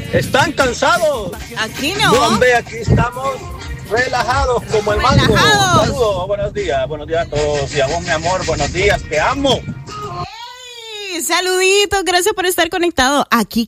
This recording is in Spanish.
¿Están cansados? Aquí no. Hombre, aquí estamos relajados como el mango. Saludos, buenos días a todos. Y a vos, mi amor, buenos días, te amo. Hey, saluditos, gracias por estar conectado. Aquí